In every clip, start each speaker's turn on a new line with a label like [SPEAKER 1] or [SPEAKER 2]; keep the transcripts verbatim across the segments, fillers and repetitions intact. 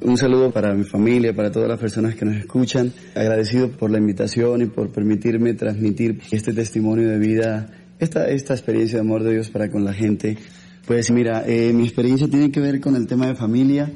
[SPEAKER 1] Un saludo para mi familia, para todas las personas que nos escuchan. Agradecido por la invitación y por permitirme transmitir este testimonio de vida, esta, esta experiencia de amor de Dios para con la gente. Pues mira, eh, mi experiencia tiene que ver con el tema de familia.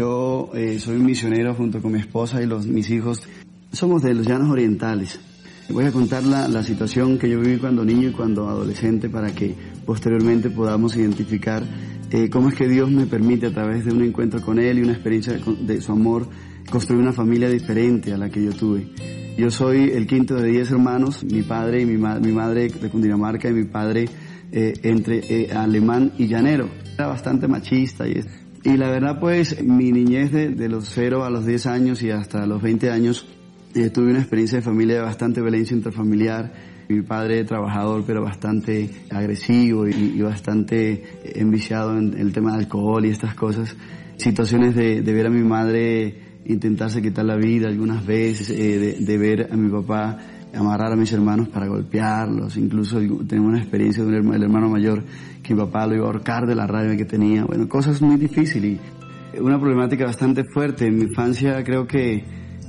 [SPEAKER 1] Yo eh, soy un misionero junto con mi esposa y los, mis hijos. Somos de los Llanos Orientales. Voy a contar la, la situación que yo viví cuando niño y cuando adolescente para que posteriormente podamos identificar eh, cómo es que Dios me permite a través de un encuentro con Él y una experiencia de, de su amor construir una familia diferente a la que yo tuve. Yo soy el quinto de diez hermanos, mi padre y mi, ma mi madre de Cundinamarca y mi padre eh, entre eh, alemán y llanero. Era bastante machista y, y la verdad pues mi niñez de, de los cero a los diez años y hasta los veinte años Eh, tuve una experiencia de familia de bastante violencia intrafamiliar. Mi padre trabajador, pero bastante agresivo y, y bastante enviciado en el tema del alcohol y estas cosas. Situaciones de, de ver a mi madre intentarse quitar la vida algunas veces, eh, de, de ver a mi papá amarrar a mis hermanos para golpearlos. Incluso tenemos una experiencia de un hermano, el hermano mayor que mi papá lo iba a ahorcar de la rabia que tenía. Bueno, cosas muy difíciles y una problemática bastante fuerte. En mi infancia creo que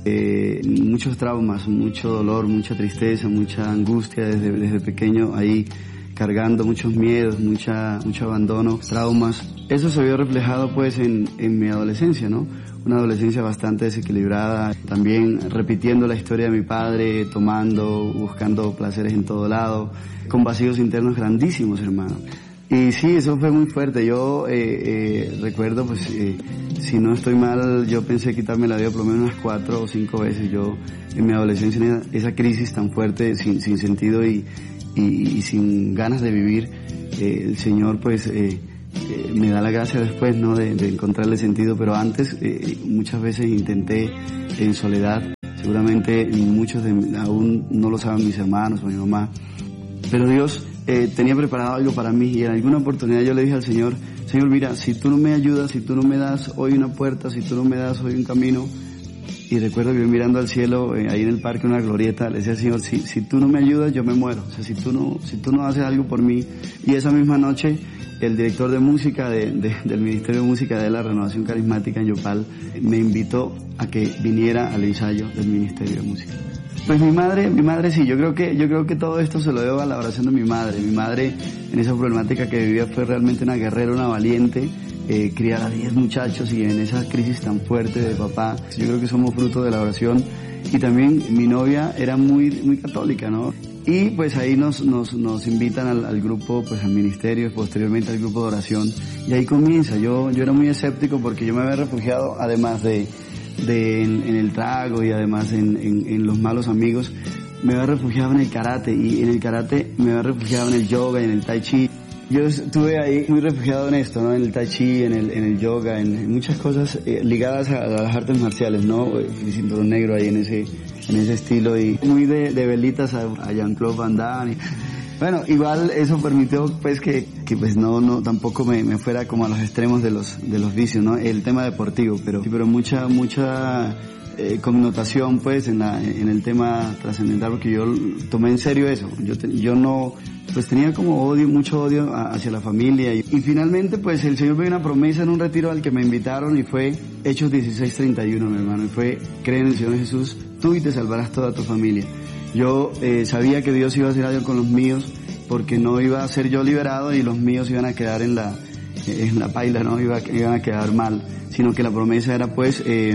[SPEAKER 1] Eh, muchos traumas, mucho dolor, mucha tristeza, mucha angustia desde, desde pequeño ahí cargando muchos miedos, mucha, mucho abandono, traumas. Eso se vio reflejado pues en, en mi adolescencia, ¿no? Una adolescencia bastante desequilibrada, también repitiendo la historia de mi padre, tomando, buscando placeres en todo lado, con vacíos internos grandísimos, hermano. Y sí, eso fue muy fuerte. Yo eh, eh, recuerdo, pues, eh, si no estoy mal, yo pensé quitarme la vida por lo menos unas cuatro o cinco veces. Yo, en mi adolescencia, en esa crisis tan fuerte, sin, sin sentido y, y, y sin ganas de vivir, eh, el Señor, pues, eh, eh, me da la gracia después, ¿no?, de, de encontrarle sentido. Pero antes, eh, muchas veces intenté en soledad. Seguramente muchos de, aún no lo saben mis hermanos o mi mamá. Pero Dios eh, tenía preparado algo para mí y en alguna oportunidad yo le dije al Señor, Señor, mira, si tú no me ayudas, si tú no me das hoy una puerta, si tú no me das hoy un camino. Y recuerdo que yo mirando al cielo, eh, ahí en el parque, una glorieta, le decía al Señor, si, si tú no me ayudas, yo me muero. O sea, si tú no, si tú no haces algo por mí. Y esa misma noche, el director de música de, de, del Ministerio de Música de la Renovación Carismática en Yopal me invitó a que viniera al ensayo del Ministerio de Música. Pues mi madre, mi madre sí, yo creo que, yo creo que todo esto se lo debo a la oración de mi madre. Mi madre en esa problemática que vivía fue realmente una guerrera, una valiente, eh, criar a diez muchachos y en esa crisis tan fuerte de papá. Yo creo que somos fruto de la oración. Y también mi novia era muy, muy católica, ¿no? Y pues ahí nos, nos, nos invitan al, al grupo, pues al ministerio y posteriormente al grupo de oración. Y ahí comienza. Yo, yo era muy escéptico porque yo me había refugiado, además de, de en, en el trago y además en, en, en los malos amigos, me había refugiado en el karate y en el karate me había refugiado en el yoga y en el tai chi. Yo estuve ahí muy refugiado en esto, ¿no? En el tai chi, en el, en el yoga, en, en muchas cosas eh, ligadas a, a las artes marciales, ¿no? El cinturón negro ahí en ese, en ese estilo y muy de, de velitas a, a Jean-Claude Van Damme. Bueno, igual eso permitió pues que, que pues no, no, tampoco me, me fuera como a los extremos de los, de los vicios, ¿no? El tema deportivo, pero, pero mucha, mucha eh, connotación pues en la, en el tema trascendental porque yo tomé en serio eso. Yo, te, yo no, pues tenía como odio, mucho odio a, hacia la familia y, y finalmente pues el Señor me dio una promesa en un retiro al que me invitaron y fue Hechos dieciséis treinta y uno, mi hermano, y fue cree en el Señor Jesús, tú y te salvarás toda tu familia. Yo eh, sabía que Dios iba a hacer algo con los míos porque no iba a ser yo liberado y los míos iban a quedar en la, en la paila, no iba, iban a quedar mal, sino que la promesa era pues, eh,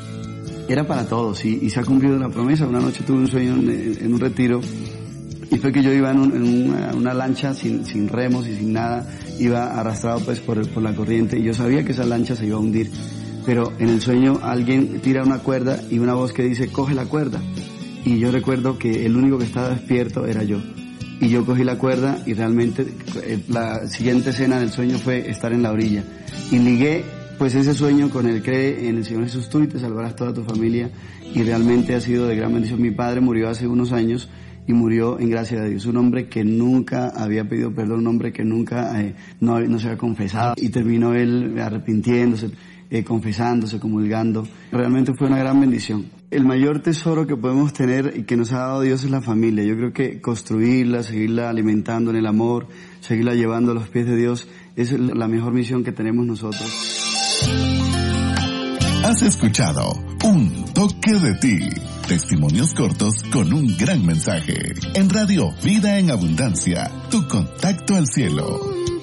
[SPEAKER 1] era para todos y, y se ha cumplido la promesa. Una noche tuve un sueño en, en un retiro y fue que yo iba en, un, en una, una lancha sin, sin remos y sin nada, iba arrastrado pues por, por la corriente y yo sabía que esa lancha se iba a hundir, pero en el sueño alguien tira una cuerda y una voz que dice coge la cuerda y yo recuerdo que el único que estaba despierto era yo y yo cogí la cuerda y realmente la siguiente escena del sueño fue estar en la orilla y ligué pues ese sueño con el cree en el Señor Jesús tú y te salvarás toda tu familia y realmente ha sido de gran bendición. Mi padre murió hace unos años y murió en gracia de Dios, un hombre que nunca había pedido perdón, un hombre que nunca eh, no, no se había confesado y terminó él arrepintiéndose, eh, confesándose, comulgando. Realmente fue una gran bendición. El mayor tesoro que podemos tener y que nos ha dado Dios es la familia. Yo creo que construirla, seguirla alimentando en el amor, seguirla llevando a los pies de Dios es la mejor misión que tenemos nosotros.
[SPEAKER 2] Ha Has escuchado Un Toque de Ti. Testimonios cortos con un gran mensaje. En Radio Vida en Abundancia, tu contacto al cielo.